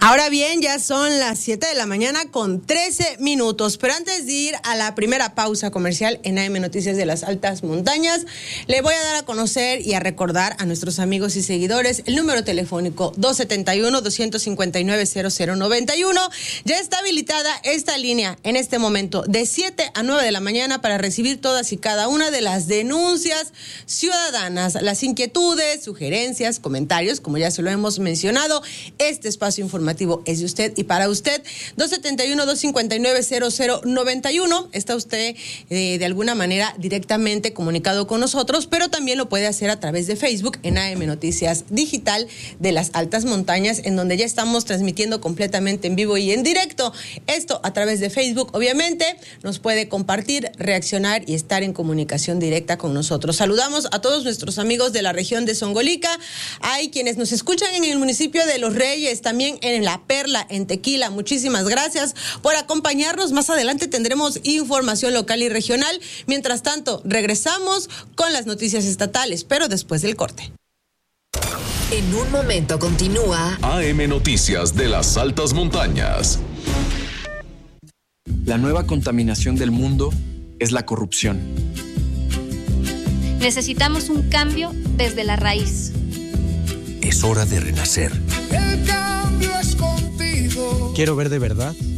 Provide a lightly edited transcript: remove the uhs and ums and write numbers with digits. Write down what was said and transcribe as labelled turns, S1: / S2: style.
S1: Ahora bien, ya son las 7 de la mañana con 13 minutos, pero antes de ir a la primera pausa comercial en AM Noticias de las Altas Montañas, le voy a dar a conocer y a recordar a nuestros amigos y seguidores el número telefónico 271-259-0091. Ya está habilitada esta línea en este momento de 7 a 9 de la mañana para recibir todas y cada una de las denuncias ciudadanas, las inquietudes, sugerencias, comentarios, como ya se lo hemos mencionado. Este espacio informativo es de usted y para usted. 271-259-0091. Está usted de alguna manera directamente comunicado con nosotros, pero también lo puede hacer a través de Facebook en AM Noticias Digital de las Altas Montañas, en donde ya estamos transmitiendo completamente en vivo y en directo. Esto a través de Facebook, obviamente, nos puede compartir, reaccionar y estar en comunicación directa con nosotros. Saludamos a todos nuestros amigos de la región de Zongolica. Hay quienes nos escuchan en el municipio de Los Reyes, también en La Perla, en Tequila. Muchísimas gracias por acompañarnos. Más adelante tendremos información local y regional. Mientras tanto, regresamos con las noticias estatales, pero después del corte.
S2: En un momento continúa
S3: AM Noticias de las Altas Montañas.
S4: La nueva contaminación del mundo es la corrupción.
S5: Necesitamos un cambio desde la raíz.
S6: Es hora de renacer.
S7: El cambio es contigo.
S6: Quiero ver de verdad